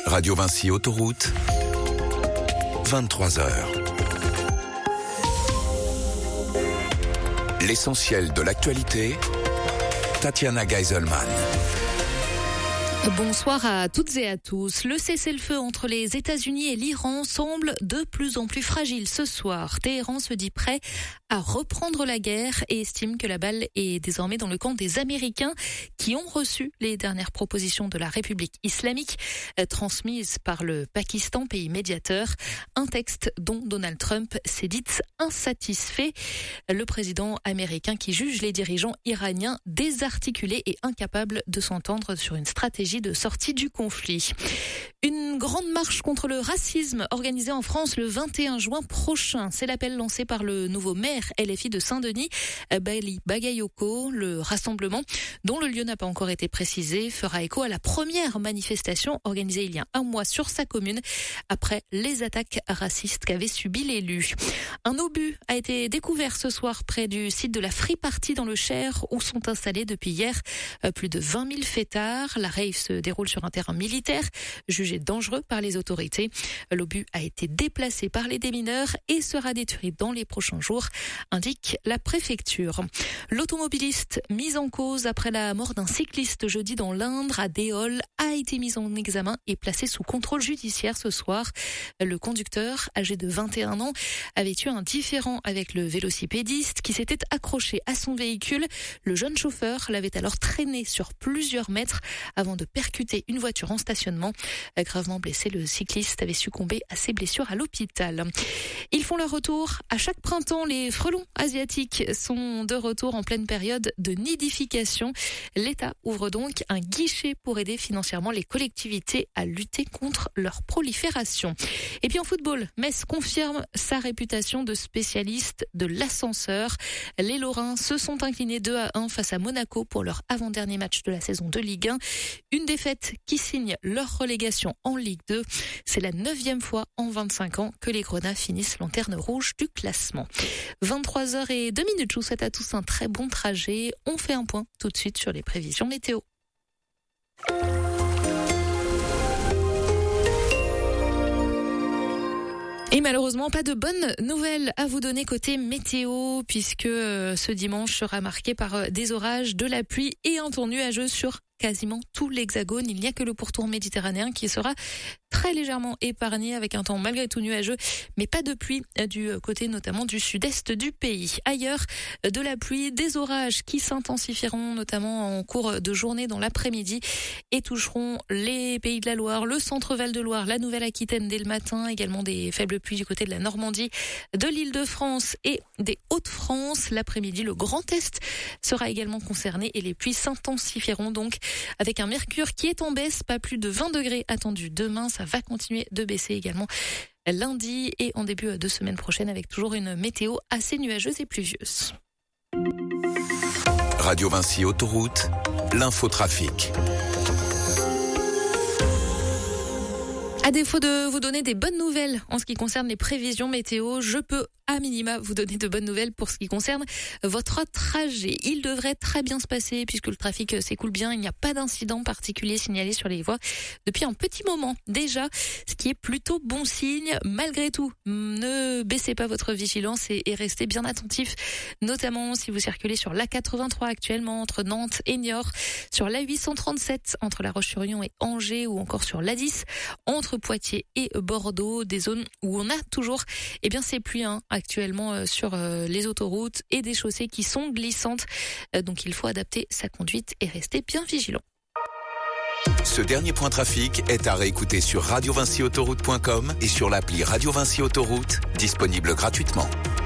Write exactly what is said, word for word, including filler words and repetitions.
Radio Vinci Autoroute, vingt-trois heures. L'essentiel de l'actualité, Tatiana Geiselman. Bonsoir à toutes et à tous. Le cessez-le-feu entre les États-Unis et l'Iran semble de plus en plus fragile ce soir. Téhéran se dit prêt à reprendre la guerre et estime que la balle est désormais dans le camp des Américains qui ont reçu les dernières propositions de la République islamique transmises par le Pakistan, pays médiateur. Un texte dont Donald Trump s'est dit insatisfait. Le président américain qui juge les dirigeants iraniens désarticulés et incapables de s'entendre sur une stratégie de sortie du conflit. Une grande marche contre le racisme organisée en France le vingt et un juin prochain. C'est l'appel lancé par le nouveau maire L F I de Saint-Denis, Bali Bagayoko. Le rassemblement, dont le lieu n'a pas encore été précisé, fera écho à la première manifestation organisée il y a un mois sur sa commune après les attaques racistes qu'avait subi l'élu. Un obus a été découvert ce soir près du site de la Free Party dans le Cher où sont installés depuis hier plus de vingt mille fêtards. La rave se déroule sur un terrain militaire jugé dangereux par les autorités. L'obus a été déplacé par les démineurs et sera détruit dans les prochains jours, indique la préfecture. L'automobiliste mis en cause après la mort d'un cycliste jeudi dans l'Indre à Déol a été mis en examen et placé sous contrôle judiciaire ce soir. Le conducteur, âgé de vingt et un ans, avait eu un différend avec le vélocipédiste qui s'était accroché à son véhicule. Le jeune chauffeur l'avait alors traîné sur plusieurs mètres avant de percuter une voiture en stationnement. Gravement blessé, le cycliste avait succombé à ses blessures à l'hôpital. Ils font leur retour à chaque printemps. Les frelons asiatiques sont de retour en pleine période de nidification. L'État ouvre donc un guichet pour aider financièrement les collectivités à lutter contre leur prolifération. Et puis en football, Metz confirme sa réputation de spécialiste de l'ascenseur. Les Lorrains se sont inclinés deux à un face à Monaco pour leur avant-dernier match de la saison de Ligue un. Une défaite qui signe leur relégation en Ligue deux. C'est la neuvième fois en vingt-cinq ans que les Grenats finissent lanterne rouge du classement. vingt-trois heures zéro deux minutes. Je vous souhaite à tous un très bon trajet. On fait un point tout de suite sur les prévisions météo. Et malheureusement, pas de bonnes nouvelles à vous donner côté météo, puisque euh, ce dimanche sera marqué par euh, des orages, de la pluie et un temps nuageux sur quasiment tout l'hexagone. Il n'y a que le pourtour méditerranéen qui sera très légèrement épargné avec un temps malgré tout nuageux, mais pas de pluie du côté notamment du sud-est du pays. Ailleurs, de la pluie, des orages qui s'intensifieront notamment en cours de journée dans l'après-midi et toucheront les pays de la Loire, le centre-Val de Loire, la Nouvelle-Aquitaine dès le matin, également des faibles pluies du côté de la Normandie, de l'Île-de-France et des Hauts-de-France. L'après-midi, le Grand Est sera également concerné et les pluies s'intensifieront donc avec un mercure qui est en baisse, pas plus de vingt degrés attendus demain. Ça va continuer de baisser également lundi et en début de semaine prochaine avec toujours une météo assez nuageuse et pluvieuse. Radio Vinci Autoroute, l'infotrafic. À défaut de vous donner des bonnes nouvelles en ce qui concerne les prévisions météo, je peux à minima vous donner de bonnes nouvelles pour ce qui concerne votre trajet. Il devrait très bien se passer puisque le trafic s'écoule bien. Il n'y a pas d'incident particulier signalé sur les voies depuis un petit moment déjà, ce qui est plutôt bon signe. Malgré tout, ne baissez pas votre vigilance et, et restez bien attentifs, notamment si vous circulez sur l'A quatre-vingt-trois actuellement entre Nantes et Niort, sur l'A huit cent trente-sept entre La Roche-sur-Yon et Angers ou encore sur l'A dix entre Poitiers et Bordeaux, des zones où on a toujours eh bien ces pluies hein, actuellement sur les autoroutes et des chaussées qui sont glissantes. Donc il faut adapter sa conduite et rester bien vigilant. Ce dernier point trafic est à réécouter sur radio vinci autoroute point com et sur l'appli Radio Vinci Autoroute, disponible gratuitement.